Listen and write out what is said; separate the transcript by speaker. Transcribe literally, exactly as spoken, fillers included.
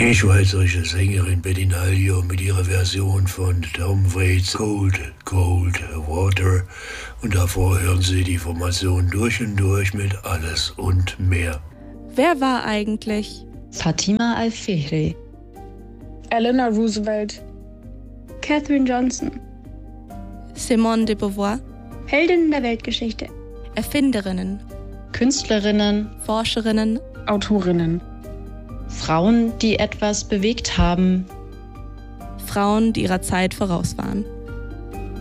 Speaker 1: Die schweizerische Sängerin Betty Nalio mit ihrer Version von Tom Waits Cold, Cold Water. Und davor hören Sie die Formation durch und durch mit Alles und mehr.
Speaker 2: Wer war eigentlich
Speaker 3: Fatima Al-Fihri,
Speaker 4: Eleanor Roosevelt,
Speaker 5: Katherine Johnson,
Speaker 2: Simone de Beauvoir?
Speaker 5: Heldinnen der Weltgeschichte,
Speaker 2: Erfinderinnen,
Speaker 3: Künstlerinnen,
Speaker 2: Forscherinnen,
Speaker 4: Autorinnen,
Speaker 3: Frauen, die etwas bewegt haben,
Speaker 2: Frauen, die ihrer Zeit voraus waren.